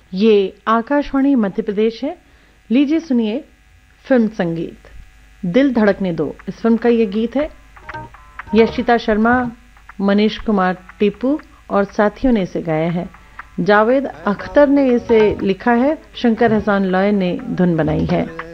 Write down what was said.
ये आकाशवाणी मध्य प्रदेश है। लीजिए सुनिए फिल्म संगीत दिल धड़कने दो। इस फिल्म का ये गीत है यशिता शर्मा, मनीष कुमार टीपू और साथियों ने इसे गाया है। जावेद अख्तर ने इसे लिखा है, शंकर एहसान लॉय ने धुन बनाई है।